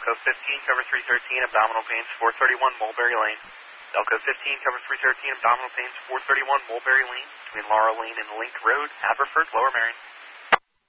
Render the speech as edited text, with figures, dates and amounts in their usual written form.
Delco 15, cover 313, abdominal pains 431 Mulberry Lane. Delco 15, cover 313, abdominal pains 431 Mulberry Lane, between Laurel Lane and Link Road, Haverford, Lower Merion.